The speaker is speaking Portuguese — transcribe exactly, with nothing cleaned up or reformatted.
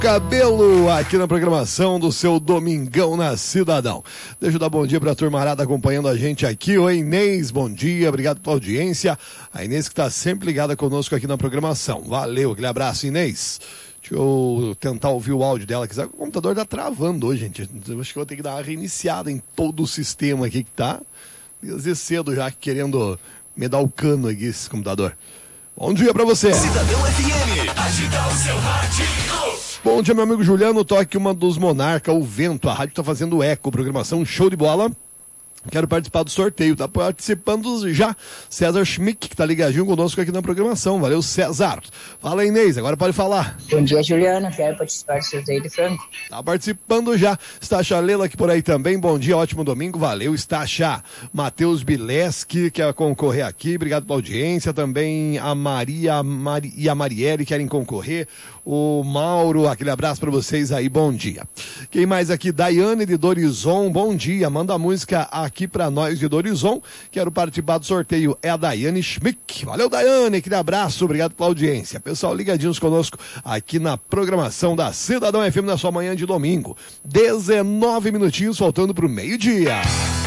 Cabelo aqui na programação do seu Domingão na Cidadão. Deixa eu dar bom dia para a turmarada acompanhando a gente aqui. Oi, Inês, bom dia, obrigado pela audiência. A Inês que está sempre ligada conosco aqui na programação. Valeu, aquele abraço, Inês. Deixa eu tentar ouvir o áudio dela, que o computador tá travando hoje, gente. Eu acho que eu vou ter que dar uma reiniciada em todo o sistema aqui que tá. Desde cedo já querendo me dar o cano aqui esse computador. Bom dia para você. Cidadão F M, agita o seu rádio. Bom dia, meu amigo Juliano, toque uma dos Monarca, o Vento, a rádio tá fazendo eco, programação show de bola. Quero participar do sorteio, tá participando já César Schmick, que tá ligadinho conosco aqui na programação. Valeu, César. Fala, Inês, agora pode falar. Bom dia, Juliano, quero participar do sorteio de frango. Tá participando já. Estácia Lela aqui por aí também, bom dia, ótimo domingo, valeu, Estácia. Matheus Bileski quer concorrer aqui, obrigado pela audiência. Também a Maria Mari, e a Marielle querem concorrer. O Mauro, aquele abraço pra vocês aí, bom dia. Quem mais aqui? Daiane de Dorizon, bom dia, manda a música aqui pra nós de Dorizon. Quero participar do sorteio, é a Daiane Schmick. Valeu, Daiane, aquele abraço, obrigado pela audiência. Pessoal, ligadinhos conosco aqui na programação da Cidadão F M na sua manhã de domingo. dezenove minutinhos, faltando pro meio-dia.